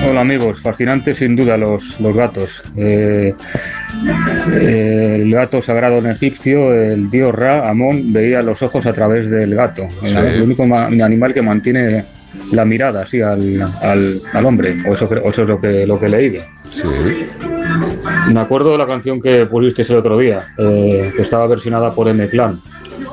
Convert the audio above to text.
Hola amigos, fascinantes sin duda los gatos. El gato sagrado en egipcio, el dios Ra, Amón, veía los ojos a través del gato. Sí, El único animal que mantiene la mirada así al hombre, o eso es lo que he leído. sí. Me acuerdo de la canción que pusisteis el otro día, que estaba versionada por M-Clan.